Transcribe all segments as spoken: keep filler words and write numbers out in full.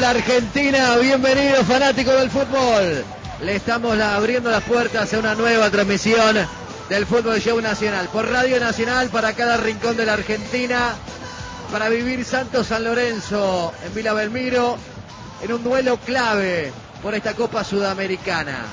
Hola Argentina, bienvenidos fanáticos del fútbol. Le estamos la, abriendo las puertas a una nueva transmisión del Fútbol Show Nacional. Por Radio Nacional para cada rincón de la Argentina. Para vivir Santos San Lorenzo en Villa Belmiro. En un duelo clave por esta Copa Sudamericana.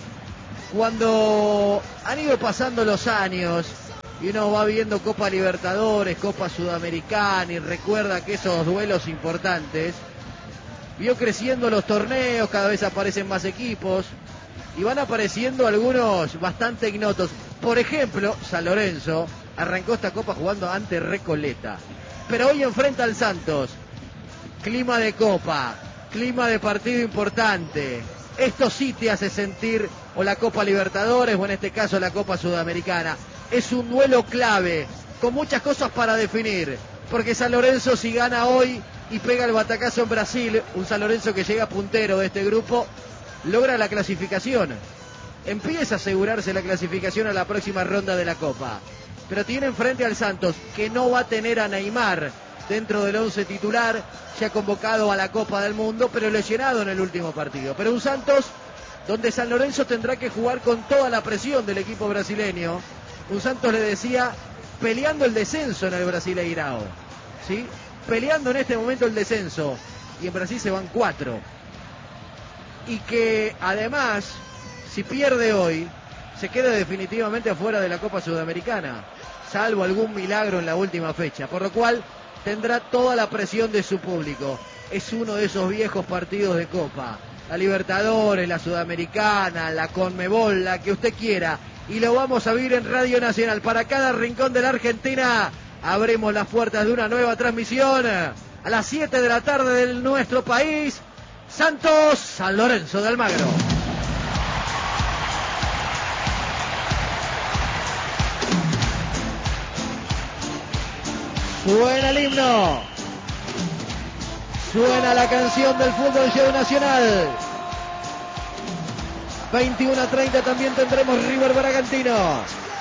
Cuando han ido pasando los años y uno va viendo Copa Libertadores, Copa Sudamericana y recuerda que esos duelos importantes, vio creciendo los torneos, cada vez aparecen más equipos y van apareciendo algunos bastante ignotos. Por ejemplo, San Lorenzo arrancó esta Copa jugando ante Recoleta, pero hoy enfrenta al Santos. Clima de Copa, clima de partido importante. Esto sí te hace sentir o la Copa Libertadores o en este caso la Copa Sudamericana. Es un duelo clave, con muchas cosas para definir, porque San Lorenzo si gana hoy y pega el batacazo en Brasil, un San Lorenzo que llega puntero de este grupo, logra la clasificación. Empieza a asegurarse la clasificación a la próxima ronda de la Copa. Pero tiene enfrente al Santos, que no va a tener a Neymar dentro del once titular, ya convocado a la Copa del Mundo, pero lesionado en el último partido. Pero un Santos donde San Lorenzo tendrá que jugar con toda la presión del equipo brasileño. Un Santos, le decía, peleando el descenso en el Brasileirao, ¿sí? Peleando en este momento el descenso. Y en Brasil se van cuatro. Y que además, si pierde hoy, se queda definitivamente afuera de la Copa Sudamericana, salvo algún milagro en la última fecha. Por lo cual tendrá toda la presión de su público. Es uno de esos viejos partidos de Copa. La Libertadores, la Sudamericana, la Conmebol, la que usted quiera. Y lo vamos a vivir en Radio Nacional. Para cada rincón de la Argentina, abrimos las puertas de una nueva transmisión. A las siete de la tarde de nuestro país, Santos San Lorenzo de Almagro. Suena el himno. Suena la canción del Fútbol Show Nacional. veintiuno a treinta también tendremos River Bragantino.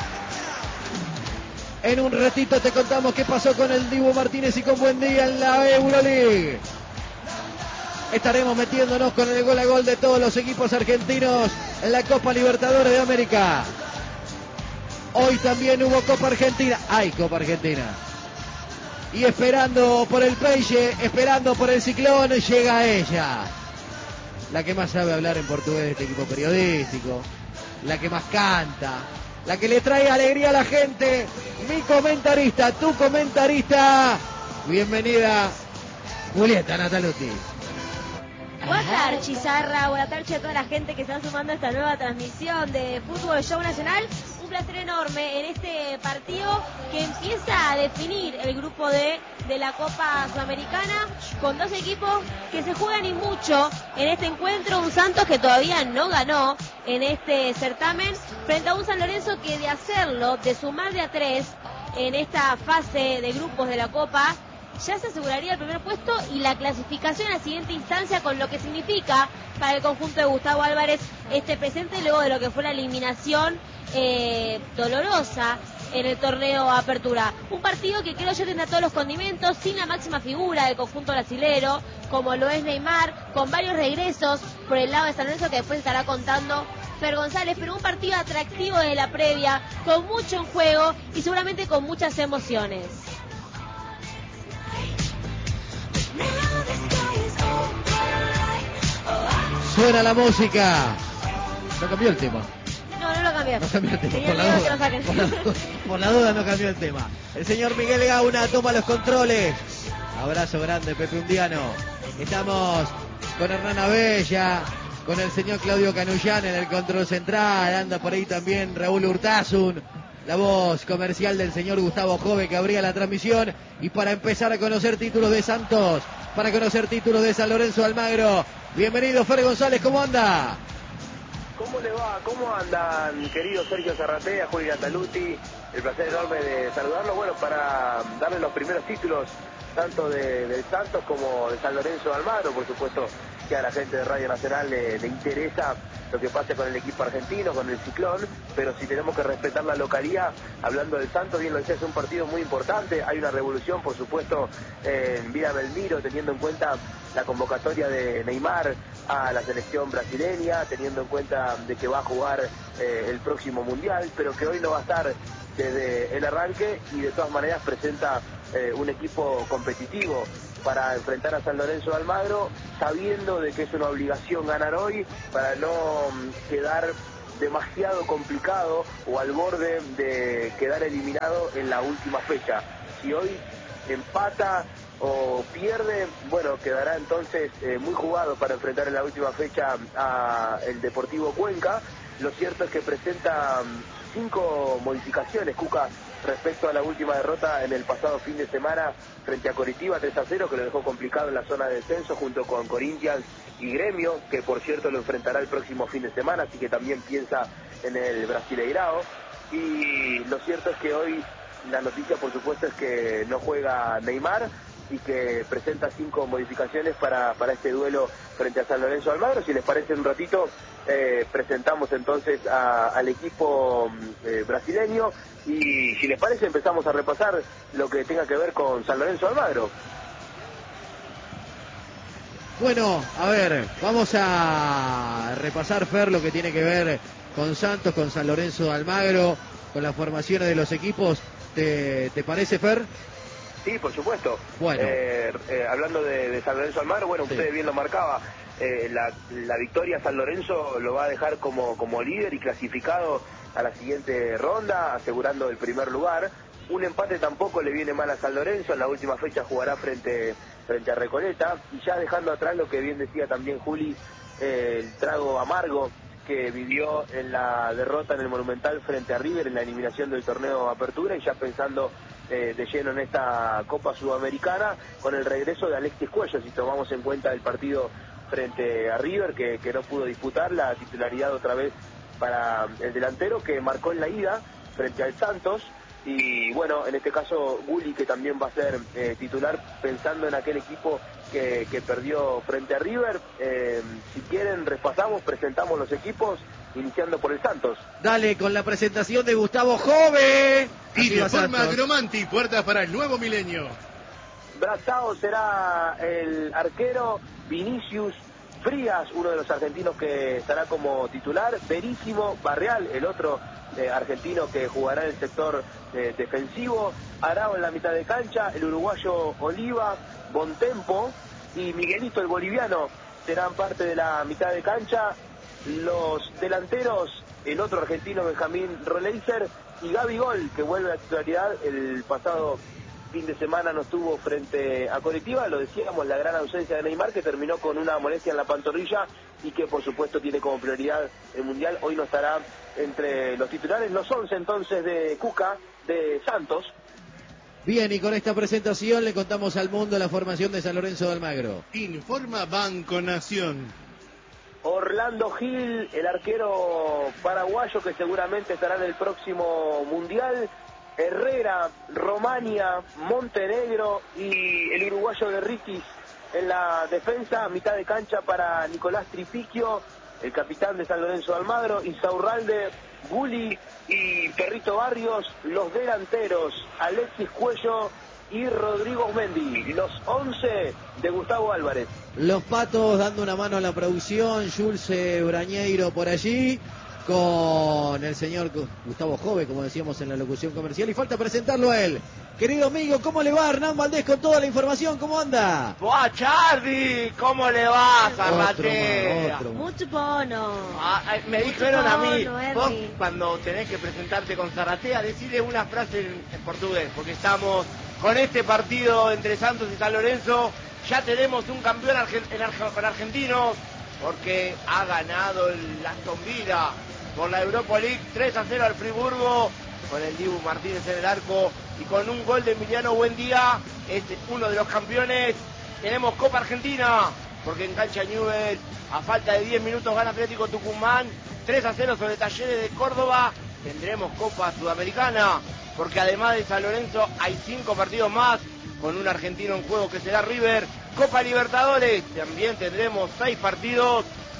En un ratito te contamos qué pasó con el Dibu Martínez y con Buendía en la Euroleague. Estaremos metiéndonos con el gol a gol de todos los equipos argentinos en la Copa Libertadores de América. Hoy también hubo Copa Argentina. Hay Copa Argentina. Y esperando por el Peixe, esperando por el Ciclón, llega ella. La que más sabe hablar en portugués de este equipo periodístico. La que más canta. La que le trae alegría a la gente. Mi comentarista, tu comentarista. Bienvenida, Julieta Nataluti. Buenas tardes, Chizarra. Buenas tardes a toda la gente que está sumando a esta nueva transmisión de Fútbol Show Nacional. Un placer enorme en este partido que empieza a definir el grupo D de la Copa Sudamericana, con dos equipos que se juegan y mucho en este encuentro. Un Santos que todavía no ganó en este certamen, frente a un San Lorenzo que de hacerlo, de sumar de a tres en esta fase de grupos de la Copa, ya se aseguraría el primer puesto y la clasificación a la siguiente instancia, con lo que significa para el conjunto de Gustavo Álvarez este presente luego de lo que fue la eliminación eh, dolorosa en el torneo Apertura. Un partido que creo yo tendrá todos los condimentos, sin la máxima figura del conjunto brasilero, como lo es Neymar, con varios regresos por el lado de San Lorenzo que después estará contando Fer González, pero un partido atractivo de la previa, con mucho en juego y seguramente con muchas emociones. Suena la música. No cambió el tema. No, no lo cambió. No cambió el tema, Tenía por la, miedo duda, que lo saquen. por, la duda, por la duda no cambió el tema. El señor Miguel Gauna toma los controles. Abrazo grande, Pepe Undiano. Estamos con Hernán Abella, con el señor Claudio Canullán en el control central. Anda por ahí también Raúl Urtasun, la voz comercial del señor Gustavo Jove, que abría la transmisión. Y para empezar a conocer títulos de Santos, para conocer títulos de San Lorenzo de Almagro, bienvenido Fer González, ¿cómo anda? ¿Cómo le va? ¿Cómo andan, querido Sergio Zarratea, Juli Nataluti? El placer enorme de saludarlo, bueno, para darle los primeros títulos, tanto de, del Santos como de San Lorenzo de Almagro. Por supuesto que a la gente de Radio Nacional le, le interesa lo que pase con el equipo argentino, con el Ciclón, pero si tenemos que respetar la localidad, hablando del Santos, bien lo decía, es un partido muy importante, hay una revolución, por supuesto, en Villa Belmiro, teniendo en cuenta la convocatoria de Neymar a la selección brasileña, teniendo en cuenta de que va a jugar eh, el próximo Mundial, pero que hoy no va a estar desde el arranque y de todas maneras presenta eh, un equipo competitivo para enfrentar a San Lorenzo de Almagro, sabiendo de que es una obligación ganar hoy para no quedar demasiado complicado o al borde de quedar eliminado en la última fecha. Si hoy empata o pierde, bueno, quedará entonces eh, muy jugado para enfrentar en la última fecha a el Deportivo Cuenca. Lo cierto es que presenta cinco modificaciones, Cuca, respecto a la última derrota en el pasado fin de semana frente a Coritiba tres a cero, que lo dejó complicado en la zona de descenso junto con Corinthians y Gremio, que por cierto lo enfrentará el próximo fin de semana, así que también piensa en el Brasileirao. Y lo cierto es que hoy la noticia, por supuesto, es que no juega Neymar y que presenta cinco modificaciones para, para este duelo frente a San Lorenzo de Almagro. Si les parece, un ratito eh, presentamos entonces a, al equipo eh, brasileño y si les parece empezamos a repasar lo que tenga que ver con San Lorenzo de Almagro. Bueno, a ver, vamos a repasar, Fer, lo que tiene que ver con Santos, con San Lorenzo de Almagro, con las formaciones de los equipos. ¿Te, te parece, Fer? Sí, por supuesto. Bueno. Eh, eh, hablando de, de San Lorenzo de Almagro, bueno, sí. Usted bien lo marcaba, eh, la, la victoria San Lorenzo lo va a dejar como, como líder y clasificado a la siguiente ronda, asegurando el primer lugar. Un empate tampoco le viene mal a San Lorenzo, en la última fecha jugará frente, frente a Recoleta, y ya dejando atrás lo que bien decía también Juli, eh, el trago amargo que vivió en la derrota en el Monumental frente a River en la eliminación del torneo Apertura, y ya pensando eh, de lleno en esta Copa Sudamericana con el regreso de Alexis Cuello, si tomamos en cuenta el partido frente a River que, que no pudo disputar, la titularidad otra vez para el delantero que marcó en la ida frente al Santos. Y bueno, en este caso Gulli, que también va a ser eh, titular pensando en aquel equipo que, que perdió frente a River. Eh, si quieren repasamos, presentamos los equipos, iniciando por el Santos. Dale, con la presentación de Gustavo Jove. Y de forma Agromanti, puertas para el nuevo milenio. Brazao será el arquero, Vinicius Frías, uno de los argentinos que estará como titular, Verísimo Barreal, el otro eh, argentino que jugará en el sector eh, defensivo, Arao en la mitad de cancha, el uruguayo Oliva, Bontempo y Miguelito, el boliviano, serán parte de la mitad de cancha. Los delanteros, el otro argentino Benjamín Roleiser y Gabigol, que vuelve a la titularidad. El pasado fin de semana no estuvo frente a Coritiba, lo decíamos, la gran ausencia de Neymar, que terminó con una molestia en la pantorrilla y que por supuesto tiene como prioridad el Mundial. Hoy no estará entre los titulares. Los once entonces de Cuca, de Santos. Bien, y con esta presentación le contamos al mundo la formación de San Lorenzo de Almagro. Informa Banco Nación. Orlando Gil, el arquero paraguayo que seguramente estará en el próximo Mundial. Herrera, Romania, Montenegro y el uruguayo de Riquis en la defensa. Mitad de cancha para Nicolás Tripiquio, el capitán de San Lorenzo de Almagro, Insaurralde, Gulli y Perrito Barrios. Los delanteros, Alexis Cuello y Rodrigo Mendy. Los once de Gustavo Álvarez. Los Patos dando una mano a la producción, Julce Brañeiro por allí, con el señor Gustavo Jove, como decíamos en la locución comercial, y falta presentarlo a él. Querido amigo, ¿cómo le va? Hernán Valdés con toda la información, ¿cómo anda? Boa Chardi, ¿cómo le va, Zarratea? Mucho bono. Ah, me Mucho dijeron bono, a mí, Ernie. Vos cuando tenés que presentarte con Zarratea, decirle una frase en, en portugués, porque estamos con este partido entre Santos y San Lorenzo, ya tenemos un campeón argen, en Arge, con argentinos, porque ha ganado el Aston Villa por la Europa League tres a cero al Friburgo, con el Dibu Martínez en el arco y con un gol de Emiliano Buendía, es uno de los campeones. Tenemos Copa Argentina, porque en cancha Newell's, a falta de diez minutos, gana Atlético Tucumán tres a cero sobre Talleres de Córdoba. Tendremos Copa Sudamericana, porque además de San Lorenzo hay cinco partidos más, con un argentino en juego que será River. Copa Libertadores, también tendremos seis partidos,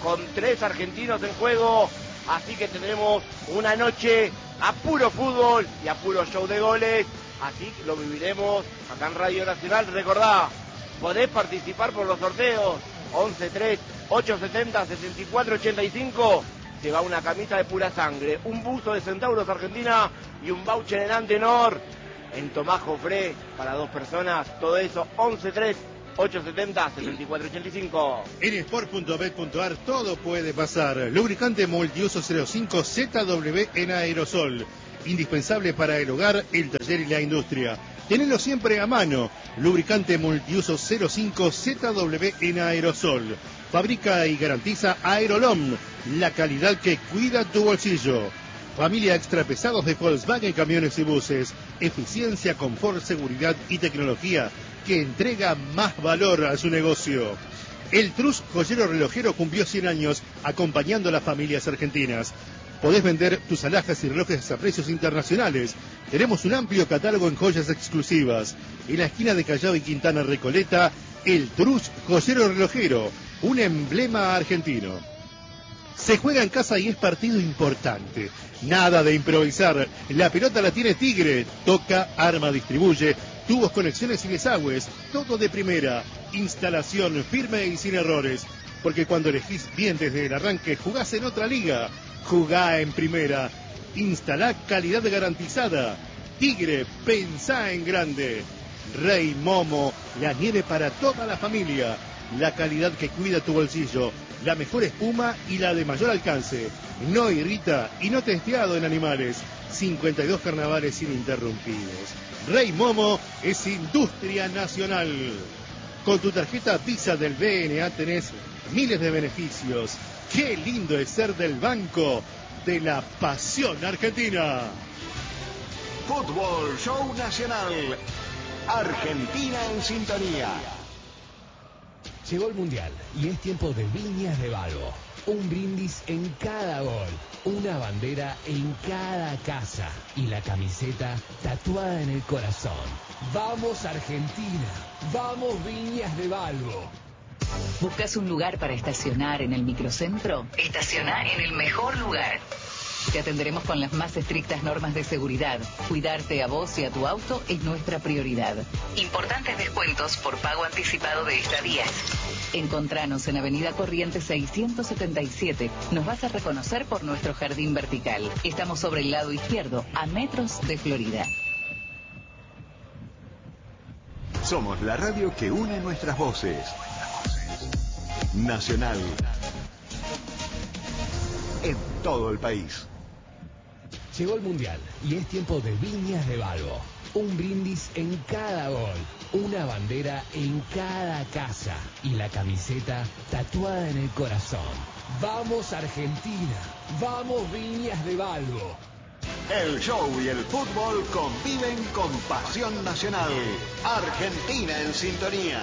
con tres argentinos en juego, así que tendremos una noche a puro fútbol y a puro show de goles, así que lo viviremos acá en Radio Nacional. Recordá, podés participar por los sorteos, once tres ocho setenta sesenta y cuatro ochenta y cinco, te va una camisa de pura sangre, un buzo de Centauros Argentina y un voucher en Antenor, en Tomás Jofré, para dos personas, todo eso, once tres ocho setenta sesenta y cuatro ochenta y cinco. En sport punto bet punto ar todo puede pasar. Lubricante multiuso cero cinco Z W en aerosol. Indispensable para el hogar, el taller y la industria. Tenelo siempre a mano. Lubricante multiuso cero cinco Z W en aerosol. Fabrica y garantiza Aerolom, la calidad que cuida tu bolsillo. Familia extra pesados de Volkswagen Camiones y Buses. Eficiencia, confort, seguridad y tecnología que entrega más valor a su negocio. El Trus Joyero Relojero cumplió cien años acompañando a las familias argentinas. Podés vender tus alhajas y relojes a precios internacionales. Tenemos un amplio catálogo en joyas exclusivas. En la esquina de Callao y Quintana Recoleta, el Trus Joyero Relojero, un emblema argentino. Se juega en casa y es partido importante. Nada de improvisar. La pelota la tiene Tigre. Toca, arma, distribuye. Tubos, conexiones y desagües. Todo de primera. Instalación firme y sin errores. Porque cuando elegís bien desde el arranque, jugás en otra liga. Jugá en primera. Instalá calidad garantizada. Tigre, pensá en grande. Rey Momo, la nieve para toda la familia. La calidad que cuida tu bolsillo. La mejor espuma y la de mayor alcance. No irrita y no testeado en animales. cincuenta y dos carnavales ininterrumpidos. Rey Momo es industria nacional. Con tu tarjeta Visa del B N A tenés miles de beneficios. Qué lindo es ser del banco de la pasión argentina. Fútbol Show Nacional. Argentina en sintonía. Llegó el Mundial y es tiempo de Viñas de Balbo. Un brindis en cada gol, una bandera en cada casa y la camiseta tatuada en el corazón. ¡Vamos Argentina! ¡Vamos Viñas de Balbo! ¿Buscas un lugar para estacionar en el microcentro? Estaciona en el mejor lugar. Te atenderemos con las más estrictas normas de seguridad. Cuidarte a vos y a tu auto es nuestra prioridad. Importantes descuentos por pago anticipado de estadías. Encontranos en Avenida Corrientes seiscientos setenta y siete. Nos vas a reconocer por nuestro jardín vertical. Estamos sobre el lado izquierdo, a metros de Florida. Somos la radio que une nuestras voces. Nacional. En todo el país. Llegó el Mundial y es tiempo de Viñas de Balbo. Un brindis en cada gol, una bandera en cada casa y la camiseta tatuada en el corazón. ¡Vamos Argentina! ¡Vamos Viñas de Balbo! El show y el fútbol conviven con pasión nacional. Argentina en sintonía.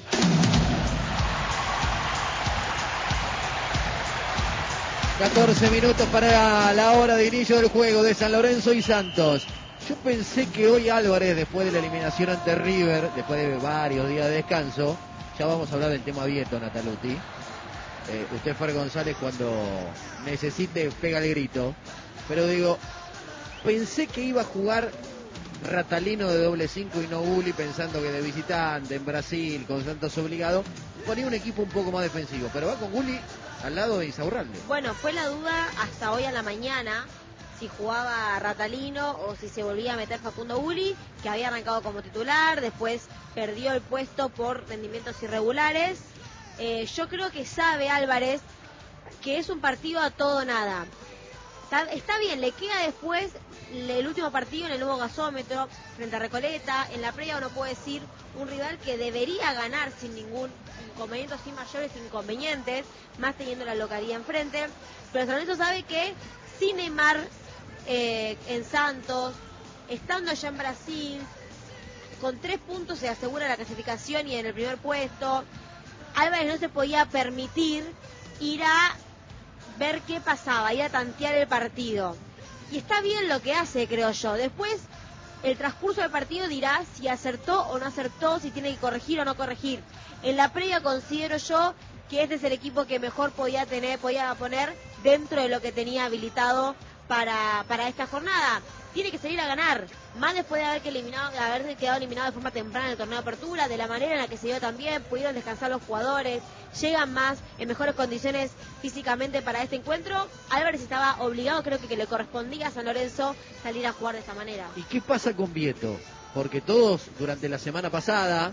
catorce minutos para la hora de inicio del juego de San Lorenzo y Santos. Yo pensé que hoy Álvarez, después de la eliminación ante River, después de varios días de descanso, ya vamos a hablar del tema Vieto, Nataluti. Eh, usted, Fer González, cuando necesite, pega el grito. Pero digo, pensé que iba a jugar Ratalino de doble cinco y no Gulli, pensando que de visitante en Brasil, con Santos obligado, ponía un equipo un poco más defensivo. Pero va con Gulli al lado de Insaurralde. Bueno, fue la duda hasta hoy a la mañana si jugaba Ratalino o si se volvía a meter Facundo Gulli, que había arrancado como titular, después perdió el puesto por rendimientos irregulares. Eh, yo creo que sabe Álvarez que es un partido a todo o nada. Está, está bien, le queda después el último partido en el nuevo gasómetro frente a Recoleta. En la previa uno puede decir un rival que debería ganar sin ningún inconveniente, sin mayores inconvenientes, más teniendo la localidad enfrente. Pero San Lorenzo sabe que sin Neymar eh, en Santos, estando allá en Brasil, con tres puntos se asegura la clasificación y en el primer puesto. Álvarez no se podía permitir ir a ver qué pasaba, ir a tantear el partido. Y está bien lo que hace, creo yo. Después, el transcurso del partido dirá si acertó o no acertó, si tiene que corregir o no corregir. En la previa considero yo que este es el equipo que mejor podía tener, podía poner dentro de lo que tenía habilitado para, para esta jornada. Tiene que salir a ganar, más después de haber, que eliminado, de haber quedado eliminado de forma temprana en el torneo de apertura, de la manera en la que se dio también, pudieron descansar los jugadores, llegan más en mejores condiciones físicamente para este encuentro. Álvarez estaba obligado, creo que, que le correspondía a San Lorenzo salir a jugar de esta manera. ¿Y qué pasa con Vieto? Porque todos durante la semana pasada,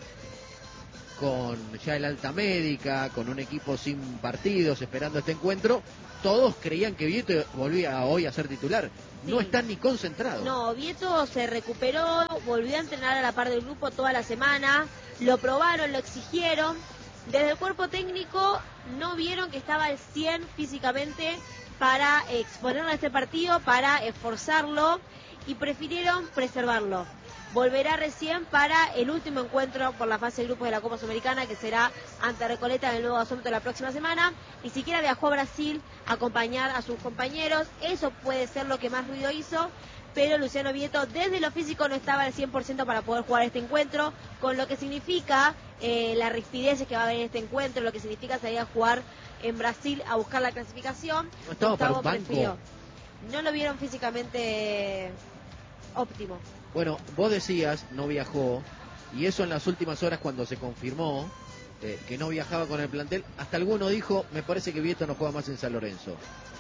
con ya el alta médica, con un equipo sin partidos esperando este encuentro, todos creían que Vieto volvía hoy a ser titular. Sí. No están ni concentrados. No, Vieto se recuperó, volvió a entrenar a la par del grupo toda la semana, lo probaron, lo exigieron. Desde el cuerpo técnico no vieron que estaba al cien físicamente para exponerlo a este partido, para esforzarlo, y prefirieron preservarlo. Volverá recién para el último encuentro por la fase de grupos de la Copa Sudamericana, que será ante Recoleta en el Nuevo Gasómetro la próxima semana. Ni siquiera viajó a Brasil a acompañar a sus compañeros. Eso puede ser lo que más ruido hizo, pero Luciano Vieto desde lo físico no estaba al cien por ciento para poder jugar este encuentro, con lo que significa eh, la rigidez que va a haber en este encuentro, lo que significa salir a jugar en Brasil a buscar la clasificación. No estaba para un banco. Prefirió. No lo vieron físicamente óptimo. Bueno, vos decías, no viajó, y eso en las últimas horas cuando se confirmó eh, que no viajaba con el plantel, hasta alguno dijo, me parece que Vieto no juega más en San Lorenzo.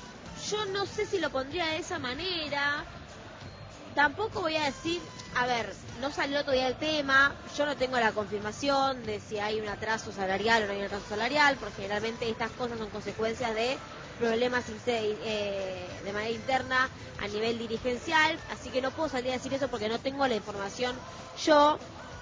Yo no sé si lo pondría de esa manera, tampoco voy a decir, a ver, no salió otro día el tema, yo no tengo la confirmación de si hay un atraso salarial o no hay un atraso salarial, porque generalmente estas cosas son consecuencias de problemas eh, de manera interna a nivel dirigencial, así que no puedo salir a decir eso porque no tengo la información. Yo,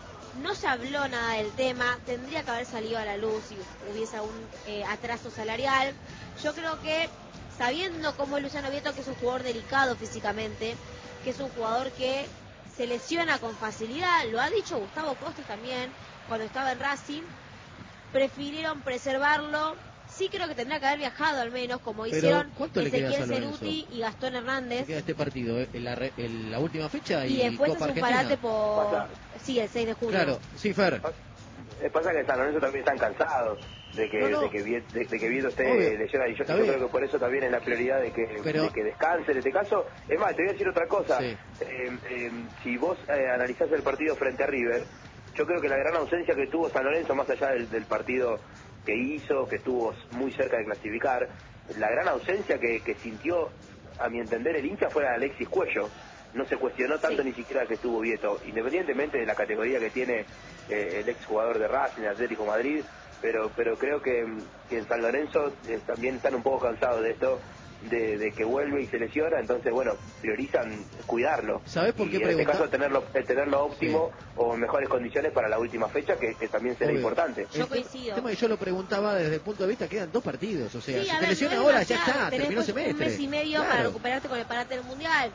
no se habló nada del tema, tendría que haber salido a la luz si hubiese algún eh, atraso salarial. Yo creo que, sabiendo cómo es Luciano Vieto, que es un jugador delicado físicamente, que es un jugador que se lesiona con facilidad, lo ha dicho Gustavo Costas también cuando estaba en Racing, prefirieron preservarlo. Sí creo que tendrá que haber viajado al menos, como Pero, hicieron Ezequiel Ceruti y Gastón Hernández. Queda este partido, ¿eh? en, la re, en la última fecha y, y después Copa es un Argentina. parate por... Pasa. Sí, el seis de junio. Claro, sí, Fer. Pasa que en San Lorenzo también están cansados de que, no, no. de que, de, de que Vieto esté Obvio. lesionado, y yo, yo creo que por eso también es la prioridad de que, Pero... de que descanse en este caso. Es más, te voy a decir otra cosa. Sí. Eh, eh, si vos eh, analizás el partido frente a River, yo creo que la gran ausencia que tuvo San Lorenzo, más allá del, del partido que hizo, que estuvo muy cerca de clasificar, la gran ausencia que, que sintió, a mi entender, el hincha fue Alexis Cuello. No se cuestionó tanto, sí, ni siquiera que estuvo Vieto, independientemente de la categoría que tiene eh, el ex jugador de Racing, Atlético Madrid, pero pero creo que, que en San Lorenzo eh, también están un poco cansados de esto, de, de que vuelve y se lesiona, entonces bueno, priorizan cuidarlo. ¿Sabés por qué y en pregunta? este caso tenerlo, tenerlo óptimo, sí, o en mejores condiciones para la última fecha, que, que también será Obvio. importante. Yo coincido. El tema que yo lo preguntaba desde el punto de vista, quedan dos partidos, o sea, sí, si te ver, lesiona no ahora, ya está, tenés terminó el semestre. Un mes y medio, claro, para recuperarte con el parate del Mundial.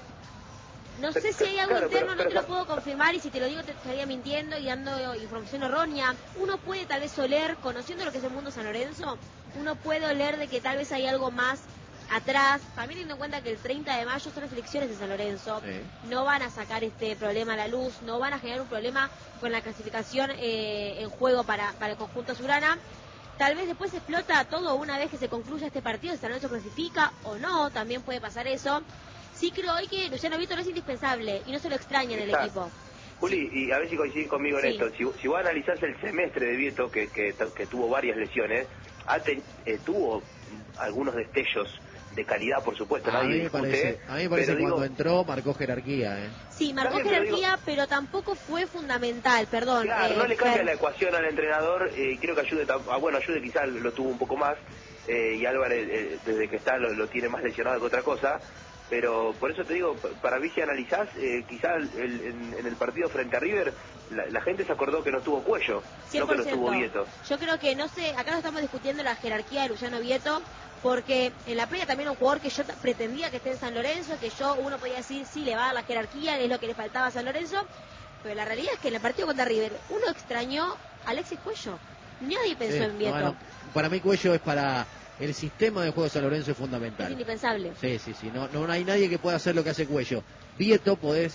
No sé si hay algo claro, interno, pero, no pero, te lo puedo confirmar, y si te lo digo te estaría mintiendo y dando información errónea. Uno puede tal vez oler, conociendo lo que es el mundo San Lorenzo, uno puede oler de que tal vez hay algo más atrás, también teniendo en cuenta que el treinta de mayo son las elecciones de San Lorenzo, sí, no van a sacar este problema a la luz, no van a generar un problema con la clasificación eh, en juego para, para el conjunto azulgrana. Tal vez después explota todo una vez que se concluya este partido, si San Lorenzo clasifica o no, también puede pasar eso. Sí creo hoy que Luciano Vieto no es indispensable y no se lo extraña en el equipo. Juli, y a ver si coincidís conmigo en sí. esto, si, si vos analizás el semestre de Vieto, que, que, que tuvo varias lesiones, ten, eh, tuvo algunos destellos de calidad, por supuesto, a nadie mí me discute, parece, a mí me parece que cuando digo, entró marcó jerarquía, ¿eh? Sí, marcó bien, jerarquía, pero, digo, pero tampoco fue fundamental, perdón. Claro, eh, no le cambia Fer... la ecuación al entrenador, eh, creo que ayude, ah, bueno, ayude quizás lo tuvo un poco más, eh, y Álvarez eh, desde que está lo, lo tiene más lesionado que otra cosa, pero por eso te digo, para mí si analizás, eh, quizás el, en, en el partido frente a River, la, la gente se acordó que no tuvo Cuello, cien por ciento. No que no tuvo Vieto. Yo creo que, no sé, acá no estamos discutiendo la jerarquía de Luciano Vieto, porque en la previa también un jugador que yo pretendía que esté en San Lorenzo, que yo, uno podía decir, sí, le va a dar la jerarquía, es lo que le faltaba a San Lorenzo, pero la realidad es que en el partido contra River, uno extrañó a Alexis Cuello, nadie pensó sí, en Vieto. Bueno, para mí Cuello es para... El sistema de juego de San Lorenzo es fundamental. Es indispensable. Sí, sí, sí. No, no hay nadie que pueda hacer lo que hace Cuello. Vieto podés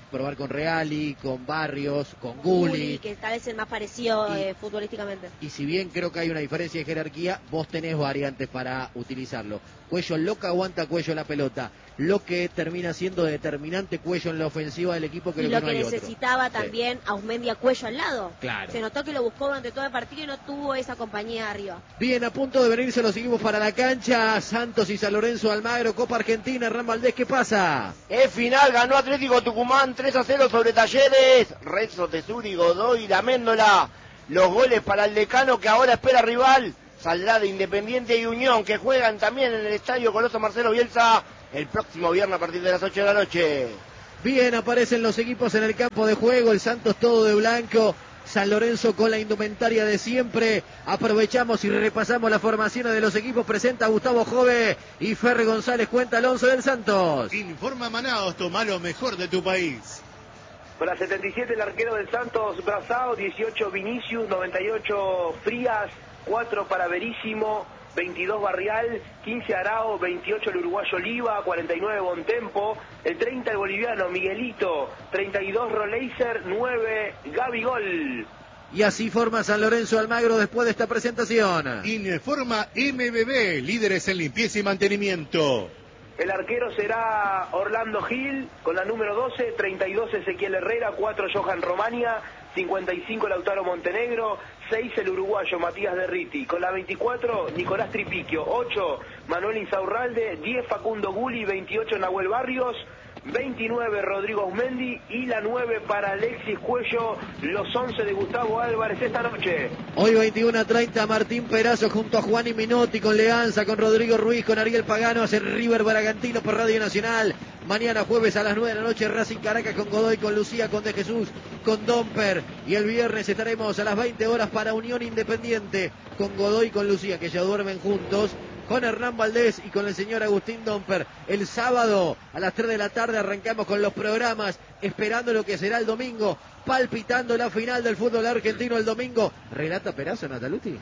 probar con Reali, con Barrios, con Gulli, Gulli. que tal vez es el más parecido Y- eh, futbolísticamente. Y si bien creo que hay una diferencia de jerarquía, vos tenés variantes para utilizarlo. Cuello Loca aguanta Cuello la pelota. Lo que termina siendo determinante Cuello en la ofensiva del equipo, creo Y lo que no que hay otro. necesitaba Sí. también Ausmendi a Cuello al lado. Claro. Se notó que lo buscó durante todo el partido y no tuvo esa compañía arriba. Bien, a punto de venirse los equipos para la cancha. Santos y San Lorenzo Almagro, Copa Argentina. Hernán Valdés, ¿qué pasa? Es final, ganó Atlético Tucumán tres a cero sobre Talleres. Renzo Tesuri, Godoy, la Méndola. Los goles para el decano que ahora espera rival. Saldrá de Independiente y Unión, que juegan también en el Estadio Coloso Marcelo Bielsa el próximo viernes a partir de las ocho de la noche. Bien, aparecen los equipos en el campo de juego. El Santos todo de blanco. San Lorenzo con la indumentaria de siempre. Aprovechamos y repasamos las formaciones de los equipos. Presenta Gustavo Jove y Ferre González. Cuenta Alonso del Santos. Informa Manaos, toma lo mejor de tu país. Con la setenta y siete el arquero del Santos, Brazao, dieciocho Vinicius, noventa y ocho Frías, cuatro para Verísimo, veintidós Barrial, quince Arao, veintiocho el uruguayo Oliva, cuarenta y nueve Bontempo, el treinta el boliviano Miguelito, treinta y dos Roleiser, nueve Gabigol. Y así forma San Lorenzo Almagro después de esta presentación. Informa M B B, líderes en limpieza y mantenimiento. El arquero será Orlando Gil, con la número doce, treinta y dos Ezequiel Herrera, cuatro Johan Romania, cincuenta y cinco Lautaro Montenegro, seis el uruguayo Matías Derriti, con la veinticuatro Nicolás Tripiquio, ocho Manuel Insaurralde, diez Facundo Gulli, veintiocho Nahuel Barrios, veintinueve Rodrigo Ausmendi y la nueve para Alexis Cuello, los once de Gustavo Álvarez esta noche. Hoy veintiuno a treinta Martín Perazo junto a Juan y Minotti con Leanza, con Rodrigo Ruiz, con Ariel Pagano, hace River Bragantino por Radio Nacional. Mañana jueves a las nueve de la noche Racing Caracas con Godoy, con Lucía, con De Jesús, con Domper. Y el viernes estaremos a las veinte horas para Unión Independiente con Godoy y con Lucía, que ya duermen juntos, con Hernán Valdés y con el señor Agustín Domper. El sábado a las tres de la tarde arrancamos con los programas, esperando lo que será el domingo, palpitando la final del fútbol argentino el domingo. ¿Relata Perazo, Nataluti?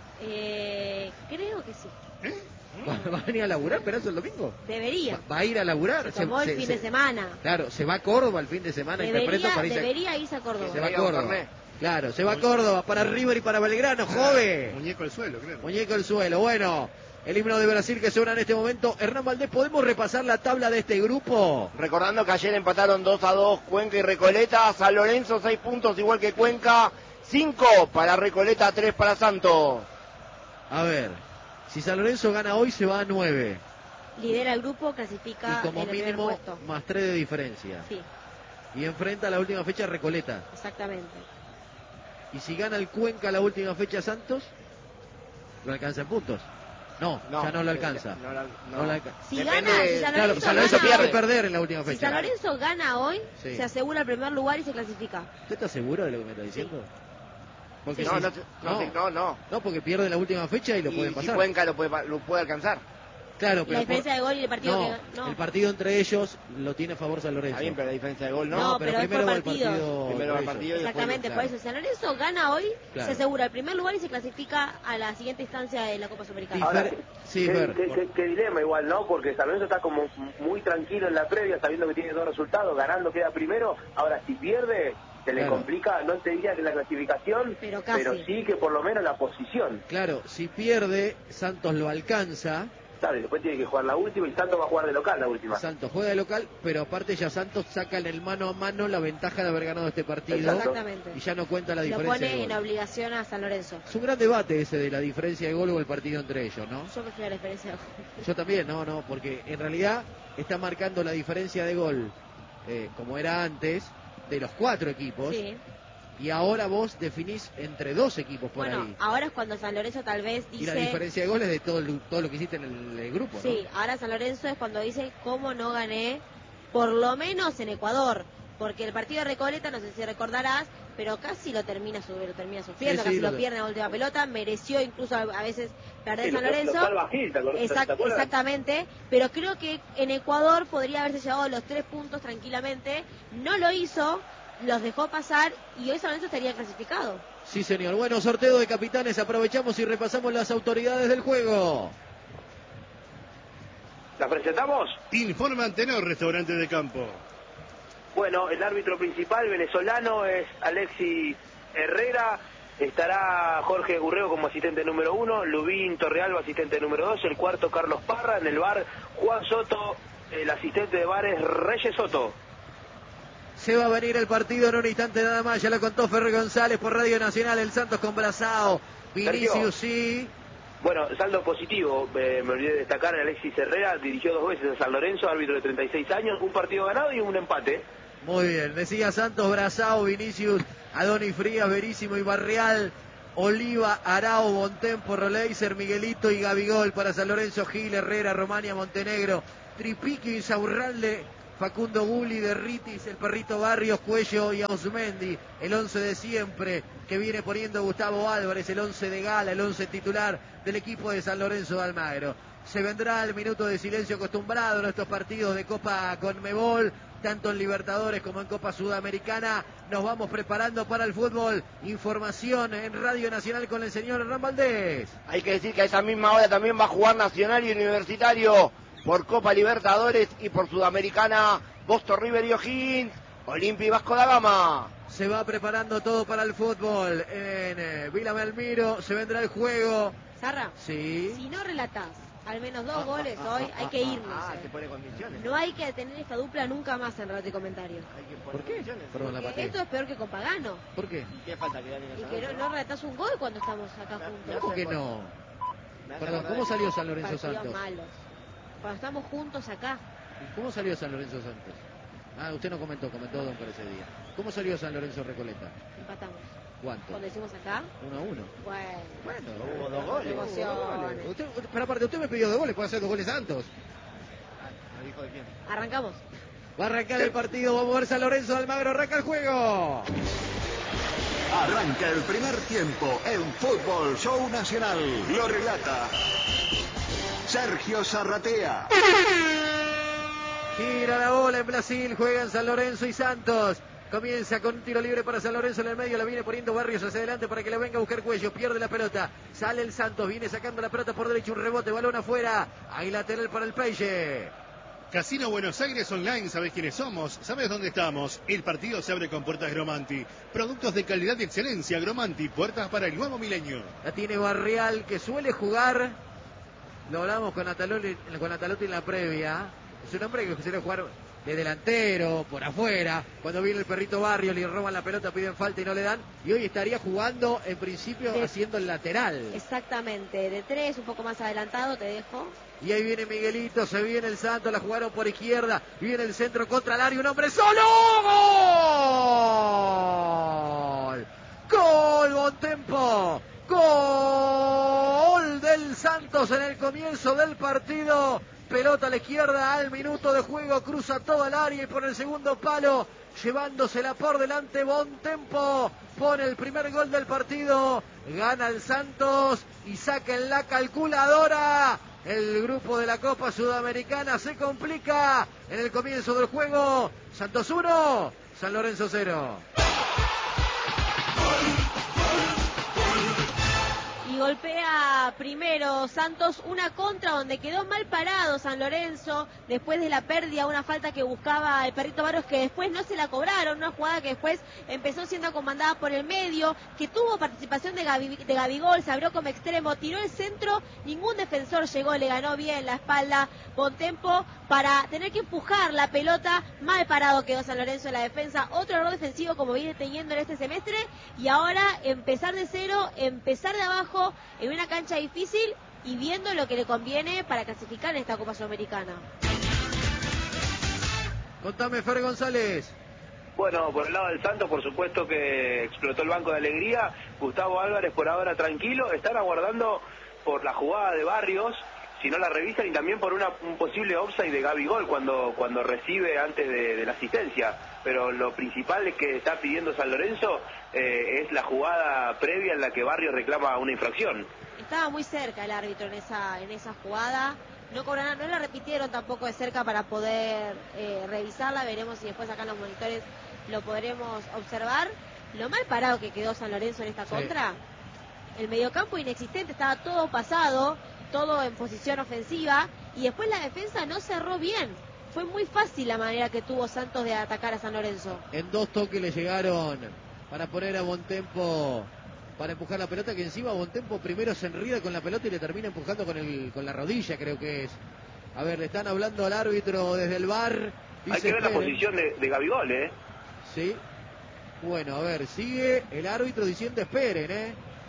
Eh, creo que sí. ¿Va, va a venir a laburar Perazo el domingo? Debería. ¿Va, va a ir a laburar? Se tomó el se- fin se- de semana. Claro, se va a Córdoba el fin de semana, interpreto Debería, para irse a- debería irse a Córdoba. Se va a Debería Córdoba. Fernet. Claro, se va a Córdoba para River y para Belgrano, Jove. Muñeco al suelo, claro. Muñeco al suelo. Bueno, el himno de Brasil que suena en este momento. Hernán Valdés, ¿podemos repasar la tabla de este grupo? Recordando que ayer empataron dos a dos Cuenca y Recoleta. San Lorenzo seis puntos igual que Cuenca, cinco para Recoleta, tres para Santos. A ver, si San Lorenzo gana hoy se va a nueve. Lidera el grupo, clasifica Y como en el primer mínimo puesto. más tres de diferencia. Sí, Y enfrenta la última fecha a Recoleta. exactamente. Y si gana el Cuenca la última fecha Santos, lo alcanza en puntos. No, ya no lo alcanza. No, la- no. No lo alcanza. Si Depende gana, de- si San Claro, Lorenzo, San Lorenzo gana pierde hoy, perder en la última si fecha. San Lorenzo gana hoy, Sí. se asegura el primer lugar y se clasifica. ¿Usted está seguro de lo que me está diciendo? Porque No, si- no, no, no, no, no. No, porque pierde la última fecha y lo Y pueden si pasar. Cuenca lo puede, pa- lo puede alcanzar. Claro, La pero diferencia por- de gol y el partido no, que no. el partido entre ellos lo tiene a favor San Lorenzo. Está bien, pero la diferencia de gol no. No, No, pero, pero es primero por va el partidos. partido. Primero va el entre partido y después- Exactamente, claro. por eso si San Lorenzo gana hoy, Claro. se asegura el primer lugar y se clasifica a la siguiente instancia de la Copa Y Sudamericana. Ahora, Fer- sí, qué, Fer. qué- qué- qué dilema igual, ¿no? Porque San Lorenzo está como muy tranquilo en la previa, sabiendo que tiene dos resultados, ganando queda primero. Ahora, si pierde, se le Claro. complica, no te diría que la clasificación, Pero casi. sí que por lo menos la posición. Claro, si pierde, Santos lo alcanza. Claro, y después tiene que jugar la última y Santos va a jugar de local la última. Santos juega de local, pero aparte ya Santos saca en el mano a mano la ventaja de haber ganado este partido. Exactamente. Y ya no cuenta la Lo diferencia de pone en gol. obligación a San Lorenzo. Es un gran debate ese de la diferencia de gol o el partido entre ellos, ¿no? Yo prefiero la diferencia de gol. Yo también, no, no, porque en realidad está marcando la diferencia de gol, eh, como era antes, de los cuatro equipos. Sí. Y ahora vos definís entre dos equipos por Bueno, ahí. ahora es cuando San Lorenzo tal vez Y la dice... diferencia de goles de todo, lo- todo lo que hiciste en el, el grupo, ¿no? Sí, ahora San Lorenzo es cuando dice cómo no gané, por lo menos en Ecuador. Porque el partido de Recoleta, no sé si recordarás, pero casi lo termina, su- lo termina sufriendo, Sí, sí, casi lo lo de- pierde en la última pelota, mereció incluso a, a veces perder Sí, San lo- lo Lorenzo. salva Gil, ¿te acordás? Exact- ¿te acuerdas? exactamente, pero creo que en Ecuador podría haberse llevado los tres puntos tranquilamente, no lo hizo, los dejó pasar y hoy San Lorenzo estaría clasificado. Sí, señor. Bueno, sorteo de capitanes. Aprovechamos y repasamos las autoridades del juego. ¿La presentamos? Informa Antenor, restaurante de campo. Bueno, el árbitro principal venezolano es Alexis Herrera. Estará Jorge Gurreo como asistente número uno, Lubín Torrealba asistente número dos, el cuarto Carlos Parra, en el bar Juan Soto, el asistente de bar es Reyes Soto. Se va a venir el partido en un instante nada más, ya lo contó Ferrer González por Radio Nacional, el Santos con Brazao, Vinicius sí. Bueno, saldo positivo, eh, me olvidé de destacar, Alexis Herrera dirigió dos veces a San Lorenzo, árbitro de treinta y seis años, un partido ganado y un empate. Muy bien, decía Santos, Brazao, Vinicius, Adoni Frías, Verísimo y Barreal, Oliva, Arao, Bontempo, Roleiser, Miguelito y Gabigol para San Lorenzo, Gil, Herrera, Romania, Montenegro, Tripiquio, Insaurralde, Facundo Gulli, Derritis, el Perrito Barrios, Cuello y Ausmendi, el once de siempre que viene poniendo Gustavo Álvarez, el once de gala, el once titular del equipo de San Lorenzo de Almagro. Se vendrá el minuto de silencio acostumbrado en estos partidos de Copa Conmebol, tanto en Libertadores como en Copa Sudamericana. Nos vamos preparando para el fútbol. Información en Radio Nacional con el señor Hernán Valdés. Hay que decir que a esa misma hora también va a jugar Nacional y Universitario por Copa Libertadores y por Sudamericana, Boston River y O'Higgins, Olimpia y Vasco da Gama. Se va preparando todo para el fútbol en eh, Vila Belmiro. Se vendrá el juego. Sarra, sí. Si no relatás al menos dos ah, goles ah, hoy, ah, hay ah, que irnos. Ah, eh. se pone condiciones. No hay que tener esta dupla nunca más en Radio y Comentario. Hay que poner ¿Por qué? condiciones. Perdón, la Porque pateé. esto es peor que con Pagano. ¿Por qué? ¿Y qué falta que Dani Y que no, no relatás un gol cuando estamos acá juntos. ¿Cómo que no? Perdón, ¿cómo salió San Lorenzo Partidos Santos? malos. Cuando estamos juntos acá. ¿Cómo salió San Lorenzo Santos? Ah, usted no comentó, comentó Don por ese día. ¿Cómo salió San Lorenzo Recoleta? Empatamos. ¿Cuánto? Cuando hicimos acá. Uno a uno. Bueno. Bueno, hubo dos goles. Emociones. Usted, pero aparte, usted me pidió dos goles, puede hacer dos goles Santos. ¿Me dijo de quién? Arrancamos. Va a arrancar el partido, va a mover San Lorenzo de Almagro, arranca el juego. Arranca el primer tiempo en Fútbol Show Nacional. Lo relata Sergio Zarratea. Gira la bola en Brasil, juegan San Lorenzo y Santos. Comienza con un tiro libre para San Lorenzo en el medio, la viene poniendo Barrios hacia adelante para que le venga a buscar Cuello, pierde la pelota, sale el Santos, viene sacando la pelota por derecho, un rebote, balón afuera, hay lateral para el Peixe. Casino Buenos Aires Online, ¿sabes quiénes somos? ¿Sabes dónde estamos? El partido se abre con Puertas Gromanti. Productos de calidad y excelencia, Gromanti, puertas para el nuevo milenio. La tiene Barrial, que suele jugar, lo hablamos con Natalotti, con Natalotti en la previa, es un hombre que suele jugar de delantero, por afuera, cuando viene el Perrito Barrio, le roban la pelota, piden falta y no le dan, y hoy estaría jugando, en principio, De... haciendo el lateral. Exactamente, de tres, un poco más adelantado, te dejo. Y ahí viene Miguelito, se viene el Santos, la jugaron por izquierda, viene el centro contra el área, un hombre solo, ¡gol! ¡Gol, Bontempo! ¡Gol del Santos en el comienzo del partido! Pelota a la izquierda al minuto de juego, cruza toda el área y por el segundo palo, llevándosela por delante Bontempo, pone el primer gol del partido, gana el Santos y saca en la calculadora. El grupo de la Copa Sudamericana se complica en el comienzo del juego. Santos uno, San Lorenzo cero. Y golpea primero Santos una contra donde quedó mal parado San Lorenzo después de la pérdida, una falta que buscaba el Perrito Barrios que después no se la cobraron, una jugada que después empezó siendo comandada por el medio, que tuvo participación de, Gabi, de Gabigol, se abrió como extremo, tiró el centro, ningún defensor llegó, le ganó bien la espalda Bontempo para tener que empujar la pelota, mal parado quedó San Lorenzo en la defensa, otro error defensivo como viene teniendo en este semestre, y ahora empezar de cero, empezar de abajo en una cancha difícil y viendo lo que le conviene para clasificar en esta Copa Sudamericana. Contame, Fer González. Bueno, por el lado del Santos, por supuesto que explotó el banco de alegría. Gustavo Álvarez por ahora tranquilo. Están aguardando por la jugada de Barrios, si no la revisan, y también por una, un posible offside de Gabigol cuando, cuando recibe antes de, de la asistencia. Pero lo principal es que está pidiendo San Lorenzo eh, es la jugada previa en la que Barrios reclama una infracción. Estaba muy cerca el árbitro en esa en esa jugada. No cobraron, no la repitieron tampoco de cerca para poder eh, revisarla. Veremos si después acá en los monitores lo podremos observar. Lo mal parado que quedó San Lorenzo en esta sí. contra. El mediocampo inexistente, estaba todo pasado, todo en posición ofensiva, y después la defensa no cerró bien. fue muy fácil la manera que tuvo Santos de atacar a San Lorenzo. En dos toques le llegaron para poner a Bontempo, para empujar la pelota, que encima Bontempo primero se enrida con la pelota y le termina empujando con, el, con la rodilla, creo que es. A ver, le están hablando al árbitro desde el V A R. Hay que ver la posición de, de Gabigol, ¿eh? Sí. Bueno, a ver, sigue el árbitro diciendo esperen, ¿eh?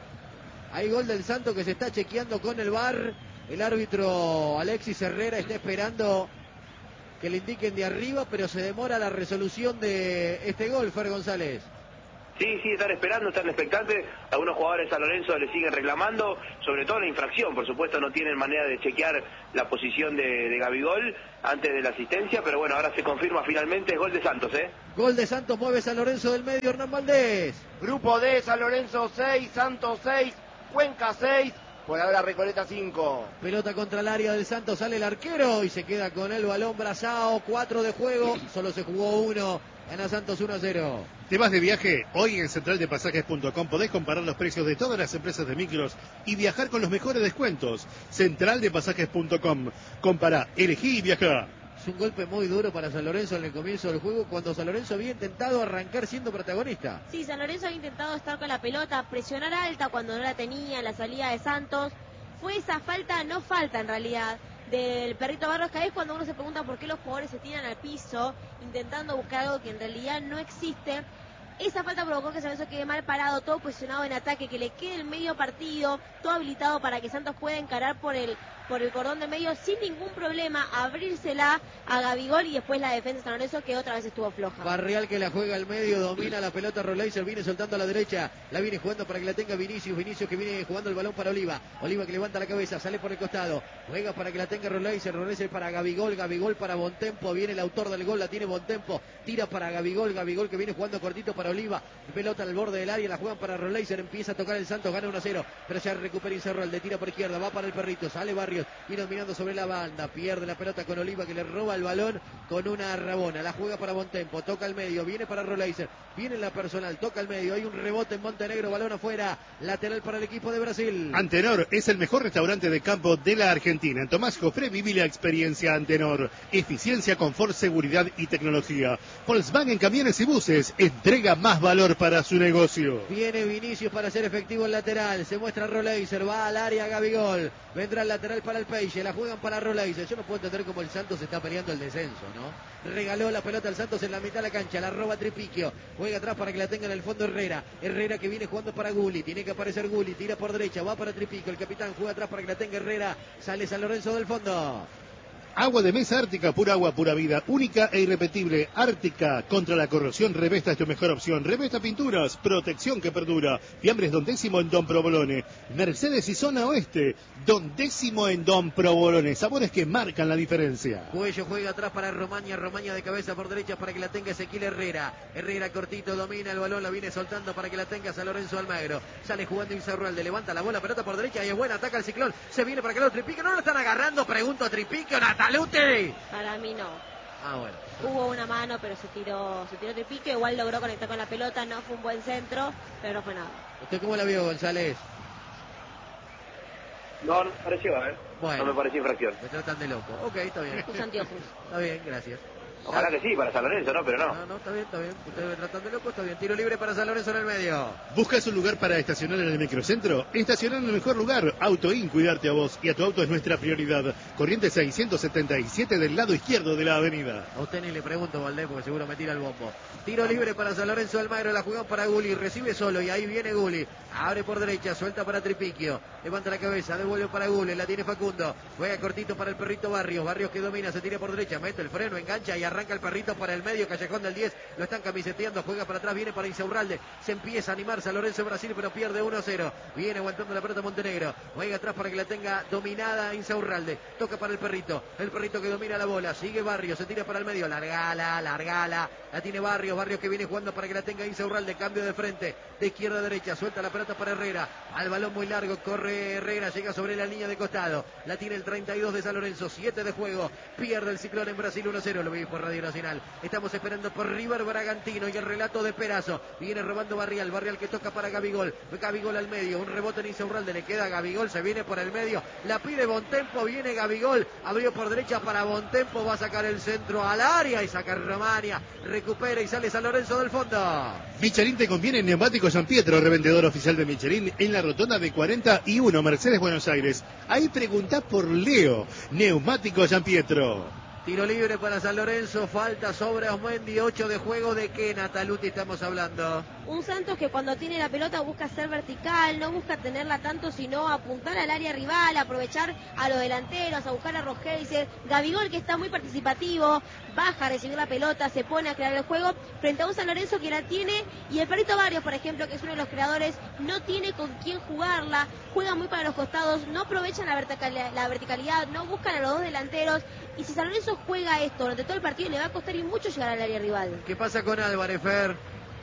Hay gol del Santos que se está chequeando con el V A R. El árbitro Alexis Herrera está esperando que le indiquen de arriba, pero se demora la resolución de este gol, Fer González. Sí, sí, están esperando, están expectantes. Algunos jugadores de San Lorenzo le siguen reclamando, sobre todo la infracción. Por supuesto no tienen manera de chequear la posición de, de Gabigol antes de la asistencia, pero bueno, ahora se confirma finalmente, es gol de Santos, ¿eh? Gol de Santos, mueve San Lorenzo del medio, Hernán Valdés. Grupo D, San Lorenzo seis, Santos seis, Cuenca seis, por ahora Recoleta cinco. Pelota contra el área del Santos, sale el arquero y se queda con el balón Brazao. Cuatro de juego, solo se jugó uno. Gana Santos uno a cero. ¿Te vas de viaje? Hoy en central de pasajes punto com podés comparar los precios de todas las empresas de micros y viajar con los mejores descuentos. central de pasajes punto com. Compará, elegí y viajá. Es un golpe muy duro para San Lorenzo en el comienzo del juego, cuando San Lorenzo había intentado arrancar siendo protagonista. Sí, San Lorenzo había intentado estar con la pelota, presionar alta cuando no la tenía, la salida de Santos. Fue esa falta, no falta en realidad, del Perrito Barros, que es cuando uno se pregunta por qué los jugadores se tiran al piso intentando buscar algo que en realidad no existe. Esa falta provocó que San Lorenzo quede mal parado, todo posicionado en ataque, que le quede el medio partido, todo habilitado para que Santos pueda encarar por el por el cordón de medio sin ningún problema, abrírsela a Gabigol y después la defensa de San Lorenzo, que otra vez estuvo floja. Barrial que la juega al medio, domina la pelota Roleiser, viene soltando a la derecha, la viene jugando para que la tenga Vinicius, Vinicius que viene jugando el balón para Oliva, Oliva que levanta la cabeza, sale por el costado, juega para que la tenga Roleiser, Roleiser para Gabigol, Gabigol para Bontempo, viene el autor del gol, la tiene Bontempo, tira para Gabigol, Gabigol que viene jugando cortito para Oliva, pelota al borde del área, la juegan para Roleiser, empieza a tocar el Santos, gana uno a cero, pero ya recupera Incerralde, tira por izquierda, va para el Perrito, sale Barrios, viene dominando sobre la banda, pierde la pelota con Oliva que le roba el balón con una rabona, la juega para Bontempo, toca al medio, viene para Roleiser, viene la personal, toca al medio, hay un rebote en Montenegro, balón afuera, lateral para el equipo de Brasil. Antenor es el mejor restaurante de campo de la Argentina. En Tomás Jofré viví la experiencia Antenor, eficiencia, confort, seguridad y tecnología. Volkswagen Camiones y Buses, entrega más valor para su negocio. Viene Vinicius para hacer efectivo el lateral, se muestra Roleiser, va al área Gabigol, vendrá el lateral para el Peixe, la juegan para Roleiser. Yo no puedo entender cómo el Santos está peleando el descenso, ¿no? Regaló la pelota al Santos en la mitad de la cancha, la roba Tripiquio, juega atrás para que la tenga en el fondo Herrera, Herrera que viene jugando para Gulli, tiene que aparecer Gulli, tira por derecha, va para Tripiquio, el capitán juega atrás para que la tenga Herrera, sale San Lorenzo del fondo. Agua de mesa Ártica, pura agua, pura vida, única e irrepetible. Ártica, contra la corrosión, Revesta es tu mejor opción. Revesta Pinturas, protección que perdura. Fiambres Don Décimo en Don Provolone. Mercedes y Zona Oeste, Don Décimo en Don Provolone. Sabores que marcan la diferencia. Cuello juega atrás para Romaña, Romaña de cabeza por derecha para que la tenga Ezequiel Herrera. Herrera cortito, domina el balón, la viene soltando para que la tenga San Lorenzo Almagro. Sale jugando Insaurralde, levanta la bola, pelota por derecha y es buena, ataca el Ciclón. Se viene para que lo Tripiquio, no lo están agarrando, pregunto a Tripiquio, Natal. Salute. Para mí no. Ah, bueno. Hubo una mano, pero se tiró, se tiró Tripiquio, igual logró conectar con la pelota, no fue un buen centro, pero no fue nada. ¿Usted cómo la vio, González? No, no me pareció, ¿eh? Bueno. No me pareció infracción. Me tratan de loco. Ok, está bien. Tus anteojos. Está bien, gracias. Ojalá que sí, para San Lorenzo, ¿no? Pero no. No, no, está bien, está bien. Ustedes me tratan de loco, está bien. Tiro libre para San Lorenzo en el medio. ¿Buscas un lugar para estacionar en el microcentro? Estacionar en el mejor lugar. AutoIn, cuidarte a vos y a tu auto es nuestra prioridad. Corriente seiscientos setenta y siete del lado izquierdo de la avenida. A usted ni le pregunto, Valdés, porque seguro me tira el bombo. Tiro libre para San Lorenzo Almagro, la jugó para Gulli, recibe solo y ahí viene Gulli. Abre por derecha, suelta para Tripiquio. Levanta la cabeza, devuelve para Gulli, la tiene Facundo. Juega cortito para el Perrito Barrios. Barrios que domina, se tira por derecha, mete el freno, engancha y arranca el Perrito para el medio, Callejón del diez, lo están camiseteando, juega para atrás, viene para Insaurralde, se empieza a animar San Lorenzo Brasil, pero pierde uno a cero, viene aguantando la pelota Montenegro, juega atrás para que la tenga dominada Insaurralde, toca para el Perrito, el Perrito que domina la bola, sigue Barrios, se tira para el medio, largala, largala, la tiene Barrios, Barrios que viene jugando para que la tenga Insaurralde, cambio de frente, de izquierda a derecha, suelta la pelota para Herrera, al balón muy largo, corre Herrera, llega sobre la línea de costado, la tiene el treinta y dos de San Lorenzo, siete de juego, pierde el Ciclón en Brasil uno a cero, lo vi por por Radio Nacional. Estamos esperando por River Bragantino y el relato de Perazo. Viene robando Barrial, Barrial que toca para Gabigol. Gabigol al medio, un rebote en Insaurralde, le queda a Gabigol, se viene por el medio, la pide Bontempo, viene Gabigol, abrió por derecha para Bontempo, va a sacar el centro al área y saca Romania, recupera y sale San Lorenzo del fondo. Michelin te conviene en Neumático San Pietro, revendedor oficial de Michelin en la rotonda de cuarenta y uno, Mercedes, Buenos Aires. Ahí preguntá por Leo, Neumático San Pietro. Tiro libre para San Lorenzo, falta sobre Osmendi, ocho de juego. ¿De qué, Nataluti, estamos hablando? Un Santos que cuando tiene la pelota busca ser vertical, no busca tenerla tanto, sino apuntar al área rival, aprovechar a los delanteros, a buscar a Rogeiser. Gabigol, que está muy participativo, baja a recibir la pelota, se pone a crear el juego, frente a un San Lorenzo que la tiene, y el Perrito Barrios, por ejemplo, que es uno de los creadores, no tiene con quién jugarla, juega muy para los costados, no aprovechan la verticalidad, la verticalidad, no buscan a los dos delanteros, y si San Lorenzo juega esto durante todo el partido, le va a costar y mucho llegar al área rival. ¿Qué pasa con Álvarez, Fer?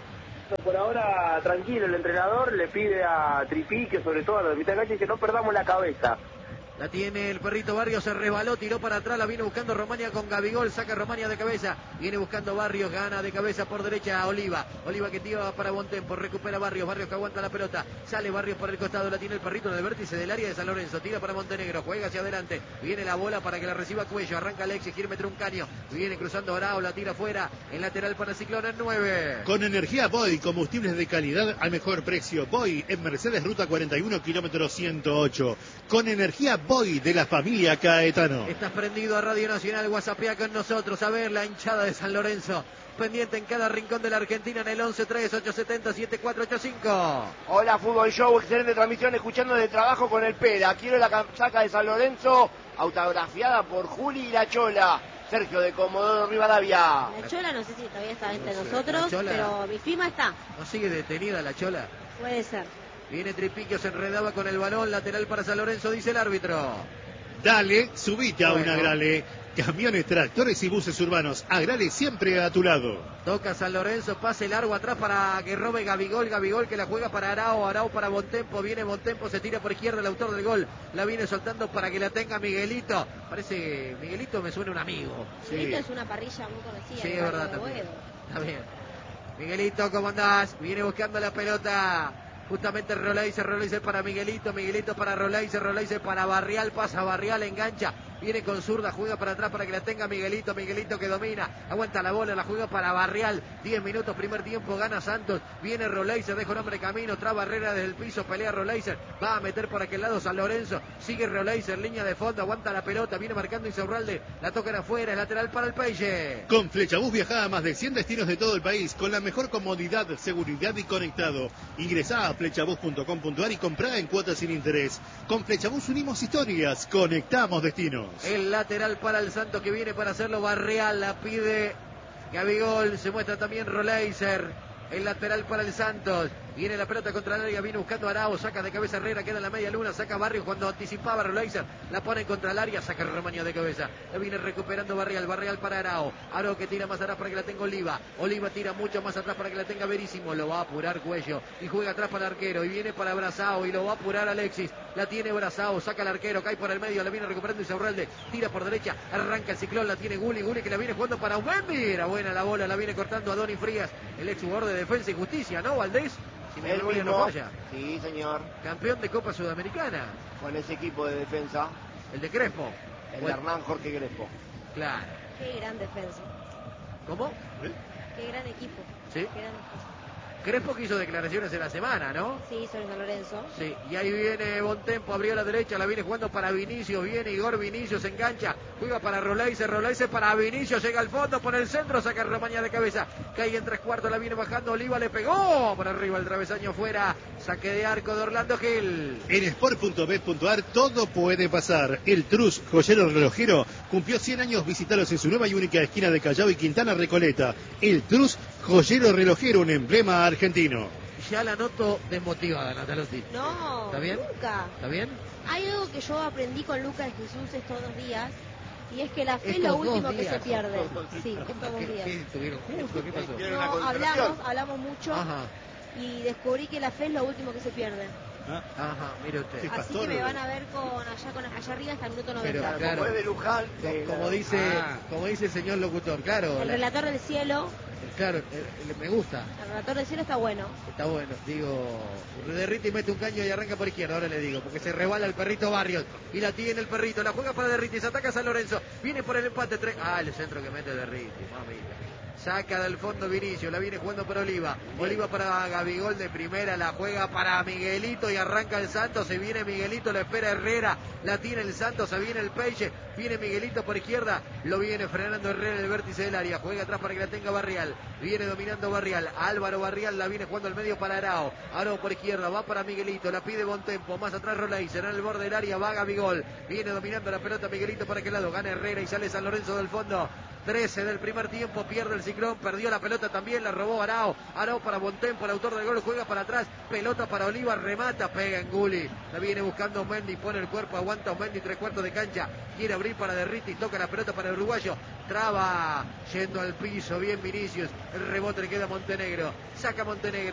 Por ahora, tranquilo, el entrenador le pide a Tripí, que sobre todo a la mitad de cancha, que no perdamos la cabeza. La tiene el Perrito Barrios, se resbaló, tiró para atrás, la viene buscando Romania con Gabigol, saca Romania de cabeza, viene buscando Barrios, gana de cabeza por derecha a Oliva, Oliva que tira para Bontempo, recupera Barrios, Barrios que aguanta la pelota, sale Barrios por el costado, la tiene el Perrito en el vértice del área de San Lorenzo, tira para Montenegro, juega hacia adelante, viene la bola para que la reciba Cuello, arranca Alexis, quiere meter un caño, viene cruzando Arao, la tira afuera, en lateral para Ciclón en nueve. Con energía Boy, combustibles de calidad al mejor precio. Boy en Mercedes, ruta cuarenta y uno, kilómetro ciento ocho. Con energía Boy de la familia Caetano. Estás prendido a Radio Nacional, WhatsAppea con nosotros, a ver la hinchada de San Lorenzo, pendiente en cada rincón de la Argentina en el once tres ocho siete cero siete cuatro ocho cinco. Hola Fútbol Show, excelente transmisión, escuchando de trabajo con el Pera. Quiero la casaca de San Lorenzo, autografiada por Juli y la Chola. Sergio de Comodoro Rivadavia. La Chola no sé si todavía está entre no nosotros, Chola, pero mi firma está. ¿No sigue detenida la Chola? Puede ser. Viene Tripiquio, se enredaba con el balón, lateral para San Lorenzo, dice el árbitro. Dale, subite a bueno. un Agrale. Camiones, tractores y buses urbanos. Agrale siempre a tu lado. Toca San Lorenzo, pase largo atrás para que robe Gabigol. Gabigol que la juega para Arao. Arao para Bontempo. Viene Bontempo, se tira por izquierda el autor del gol. La viene soltando para que la tenga Miguelito. Parece, Miguelito me suena un amigo. Sí. Miguelito es una parrilla muy conocida. Sí, es verdad también. Está bien. Miguelito, ¿cómo andás? Viene buscando la pelota. Justamente Roleiser, Roleiser para Miguelito, Miguelito para Roleiser, Roleiser para Barrial, pasa Barrial, engancha, viene con zurda, juega para atrás para que la tenga Miguelito, Miguelito que domina, aguanta la bola, la juega para Barrial, diez minutos, primer tiempo, gana Santos, viene Roleiser, deja un hombre camino, trae barrera desde el piso, pelea Roleiser, va a meter por aquel lado San Lorenzo, sigue Roleiser, línea de fondo, aguanta la pelota, viene marcando Insaurralde, la tocan afuera, es lateral para el Peixe. Con Flechabús viaja a más de cien destinos de todo el país, con la mejor comodidad, seguridad y conectado. Ingresá a flechabús punto com punto ar y comprá en cuotas sin interés. Con Flechabús unimos historias, conectamos destinos. El lateral para el Santos que viene para hacerlo Barrial, la pide Gabigol, se muestra también Roleiser. El lateral para el Santos. Viene la pelota contra el área, viene buscando a Arao, saca de cabeza Herrera, queda en la media luna, saca Barrios cuando anticipaba Roleiser, la pone contra el área, saca Romaño de cabeza. La viene recuperando Barrial, Barrial para Arao. Arao que tira más atrás para que la tenga Oliva. Oliva tira mucho más atrás para que la tenga Verísimo, lo va a apurar Cuello y juega atrás para el arquero y viene para Brazao y lo va a apurar Alexis. La tiene Brazao, saca el arquero, cae por el medio, la viene recuperando Insaurralde, tira por derecha, arranca el Ciclón, la tiene Guli, Guli que la viene jugando para Osmendi. Era buena la bola, la viene cortando a Doni Frías, el ex jugador de Defensa y Justicia, ¿no, Valdés? Si mi memoria no falla. Sí, señor. Campeón de Copa Sudamericana. Con ese equipo de defensa. El de Crespo. El de Hernán Jorge Crespo. Claro. Qué gran defensa. ¿Cómo? ¿Eh? Qué gran equipo. Sí. Qué gran defensa. Crespo que hizo declaraciones en la semana, ¿no? Sí, sobre San Lorenzo. Sí, y ahí viene Bontempo, abrió a la derecha, la viene jugando para Vinicius, viene Igor Vinicius, se engancha, juega para Roleiser, Roleiser para Vinicius, llega al fondo, por el centro, saca Romaña de cabeza, cae en tres cuartos, la viene bajando, Oliva le pegó, por arriba el travesaño fuera, saque de arco de Orlando Gil. En sport punto bet punto ar todo puede pasar. El Trus, joyero relojero, cumplió cien años, visitalos en su nueva y única esquina de Callao y Quintana Recoleta. El Trus, joyero relojero, un emblema argentino. Ya la noto desmotivada, Natalotti. No, ¿Está bien? nunca. ¿Está bien? Hay algo que yo aprendí con Lucas Jesús estos dos días, y es que la fe Estos es lo último días. que se pierde. Sí, estos dos ¿Qué, días. ¿Qué estuvieron juntos? ¿Qué pasó? No, hablamos, hablamos mucho. Ajá. Y descubrí que la fe es lo último que se pierde. ¿Ah? Ajá, mire usted. Sí, Así Pastor. que me van a ver con allá, con allá arriba hasta el minuto noventa. Pero, Claro, claro. como es de Luján. Co- eh, como no. dice, Ah. como dice el señor locutor, claro. El la- relator del cielo, claro, eh, eh, me gusta. el relator del cielo está bueno. Está bueno, digo, Derriti mete un caño y arranca por izquierda, ahora le digo, porque se rebala el perrito Barrios, y la tiene el perrito, la juega para Derriti, se ataca a San Lorenzo, viene por el empate, tres, ah, el centro que mete Derriti, mamita. Saca del fondo Vinicio, la viene jugando por Oliva, Oliva para Gabigol de primera, la juega para Miguelito y arranca el Santos, se viene Miguelito, la espera Herrera, la tiene el Santos, se viene el Peixe, viene Miguelito por izquierda, lo viene frenando Herrera en el vértice del área, juega atrás para que la tenga Barrial, viene dominando Barrial, Álvaro Barrial la viene jugando al medio para Arao, Arao por izquierda, va para Miguelito, la pide Bontempo, más atrás Rolaiser, en el borde del área va Gabigol, viene dominando la pelota Miguelito para aquel lado, gana Herrera y sale San Lorenzo del fondo. trece del primer tiempo, pierde el Ciclón, perdió la pelota también, la robó Arao, Arao para Bontempo, el autor del gol, juega para atrás, pelota para Oliva, remata, pega en Guli, la viene buscando Mendy, pone el cuerpo, aguanta Mendy, tres cuartos de cancha, quiere abrir para Derriti, toca la pelota para el uruguayo, traba, yendo al piso, bien Vinicius, el rebote le queda a Montenegro, saca Montenegro.